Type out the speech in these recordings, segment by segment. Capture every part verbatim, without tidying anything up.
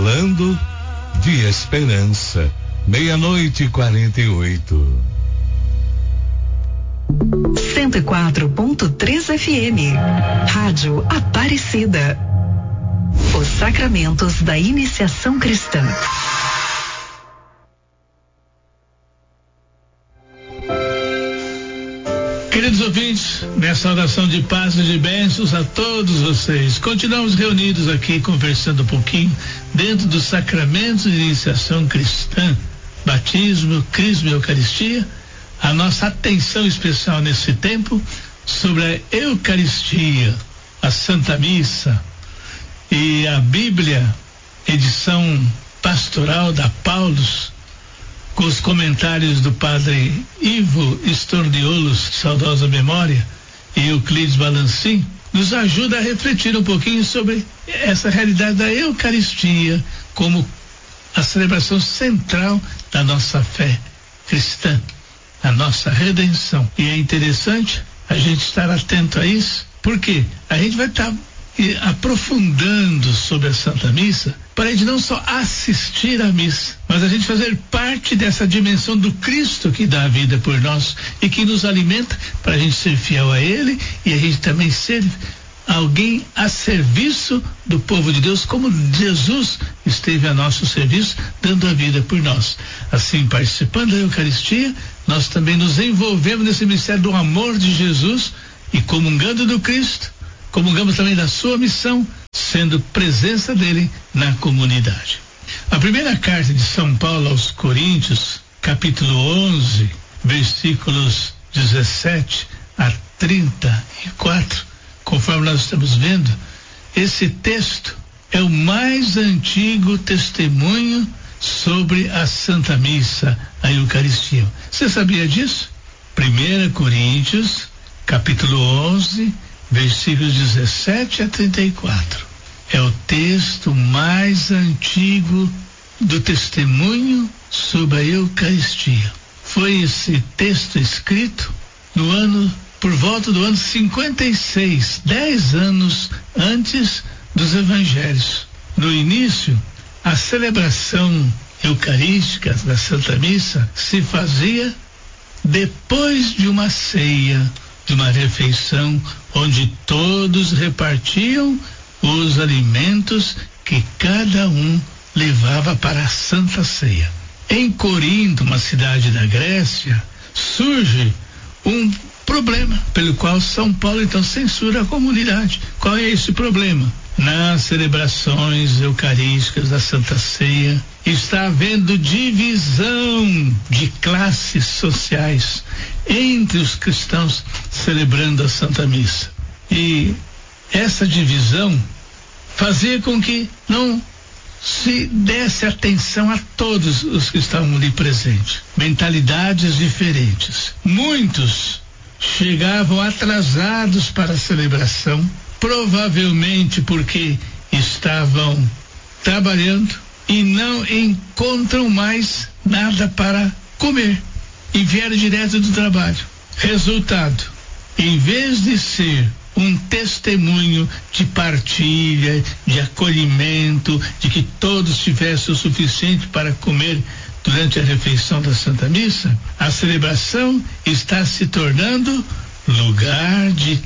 falando de esperança. Meia-noite e quarenta e oito. cento e quatro ponto três F M. Rádio Aparecida. Os sacramentos da iniciação cristã. Queridos ouvintes, nessa oração de paz e de bênçãos a todos vocês, continuamos reunidos aqui conversando um pouquinho dentro dos sacramentos de iniciação cristã, batismo, crisma e eucaristia. A nossa atenção especial nesse tempo sobre a Eucaristia, a Santa Missa e a Bíblia, edição pastoral da Paulus, com os comentários do padre Ivo Stordiolos, saudosa memória, e Euclides Balancim, nos ajuda a refletir um pouquinho sobre essa realidade da Eucaristia como a celebração central da nossa fé cristã, a nossa redenção. E é interessante a gente estar atento a isso, porque a gente vai estar aprofundando sobre a Santa Missa, para a gente não só assistir à missa, mas a gente fazer parte dessa dimensão do Cristo que dá a vida por nós e que nos alimenta para a gente ser fiel a Ele e a gente também ser alguém a serviço do povo de Deus, como Jesus esteve a nosso serviço, dando a vida por nós. Assim, participando da Eucaristia, nós também nos envolvemos nesse mistério do amor de Jesus e comungando do Cristo, comungamos também da sua missão, sendo presença dele na comunidade. A primeira carta de São Paulo aos Coríntios, capítulo onze, versículos dezessete a trinta e quatro, conforme nós estamos vendo, esse texto é o mais antigo testemunho sobre a Santa Missa, a Eucaristia. Você sabia disso? Primeira Coríntios, capítulo onze, versículos dezessete a trinta e quatro. É o texto mais antigo do testemunho sobre a Eucaristia. Foi esse texto escrito no ano, por volta do ano cinquenta e seis, dez anos antes dos Evangelhos. No início, a celebração eucarística da Santa Missa se fazia depois de uma ceia, de uma refeição, onde todos repartiam os alimentos que cada um levava para a Santa Ceia. Em Corinto, uma cidade da Grécia, surge um problema pelo qual São Paulo então censura a comunidade. Qual é esse problema? Nas celebrações eucarísticas da Santa Ceia está havendo divisão de classes sociais entre os cristãos celebrando a Santa Missa. E essa divisão fazia com que não se desse atenção a todos os que estavam ali presentes. Mentalidades diferentes. Muitos chegavam atrasados para a celebração, provavelmente porque estavam trabalhando e não encontram mais nada para comer e vieram direto do trabalho. Resultado, em vez de ser um testemunho de partilha, de acolhimento, de que todos tivessem o suficiente para comer durante a refeição da Santa Missa, a celebração está se tornando lugar de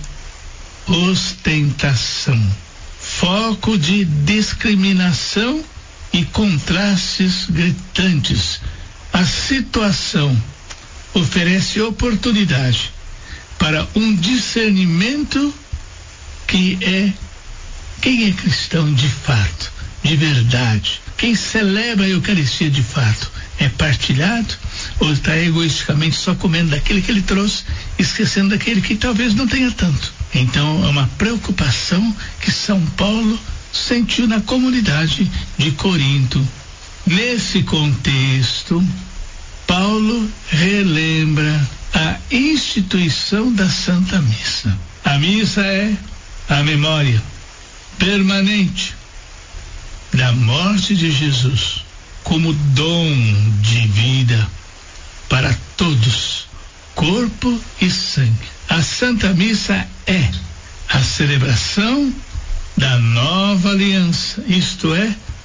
ostentação, foco de discriminação e contrastes gritantes. A situação oferece oportunidade para um discernimento que é quem é cristão de fato, de verdade. Quem celebra a Eucaristia de fato é partilhado ou está egoisticamente só comendo daquele que ele trouxe, esquecendo daquele que talvez não tenha tanto. Então é uma preocupação que São Paulo sentiu na comunidade de Corinto. Nesse contexto, Paulo relembra a instituição da Santa Missa. A missa é a memória permanente da morte de Jesus como dom de vida para todos, corpo e sangue. A Santa Missa é a celebração da nova aliança, isto é,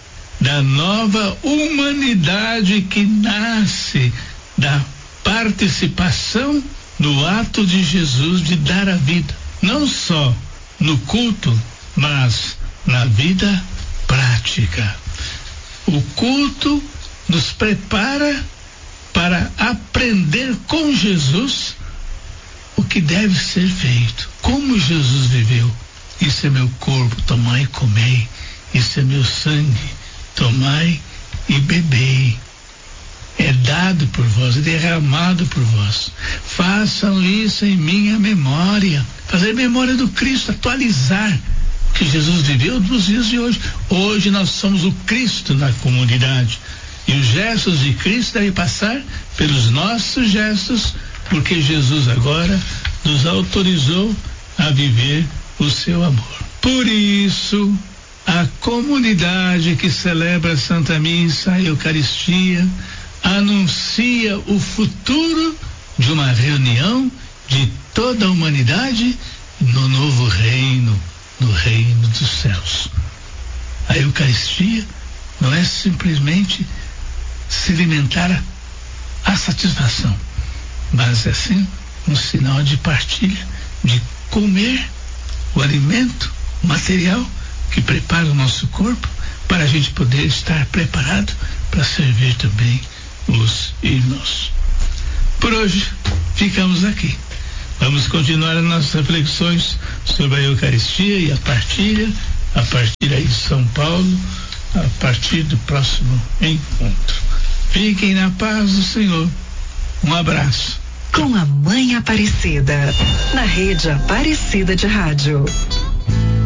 da nova humanidade que nasce da participação no ato de Jesus de dar a vida, não só no culto, mas na vida prática. O culto nos prepara para aprender com Jesus o que deve ser feito, como Jesus viveu. Isso é meu corpo, tomai e comei. Isso é meu sangue, tomai e bebei. É dado por vós, é derramado por vós. Façam isso em minha memória. Fazer memória do Cristo, atualizar o que Jesus viveu nos dias de hoje. Hoje nós somos o Cristo na comunidade. E os gestos de Cristo devem passar pelos nossos gestos, porque Jesus agora nos autorizou a viver o seu amor. Por isso, a comunidade que celebra a Santa Missa, a Eucaristia, anuncia o futuro de uma reunião de toda a humanidade no novo reino, no reino dos céus. A Eucaristia não é simplesmente se alimentar a satisfação, mas é sim um sinal de partilha, de comer o alimento material que prepara o nosso corpo para a gente poder estar preparado para servir também os irmãos. Por hoje ficamos aqui. Vamos continuar as nossas reflexões sobre a Eucaristia e a partilha a partir aí de São Paulo, a partir do próximo encontro. Fiquem na paz do Senhor. Um abraço. Com a Mãe Aparecida, na Rede Aparecida de Rádio.